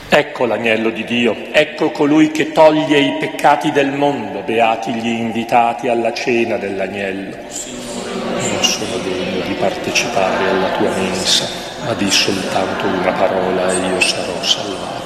Ecco l'agnello di Dio, ecco colui che toglie i peccati del mondo, beati gli invitati alla cena dell'agnello. Non sono degno di partecipare alla tua mensa, ma di soltanto una parola e io sarò salvato.